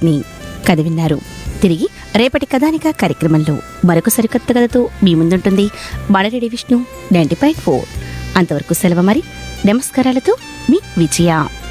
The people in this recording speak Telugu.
పత్ని కథ విన్నారు. తిరిగి రేపటి కథానిక కార్యక్రమంలో మరొక సరికొత్త కథతో మీ ముందుంటుంది బాలరెడ్డి విష్ణు 90.4. అంతవరకు సెలవు మరి. నమస్కారాలతో మీ విజయ.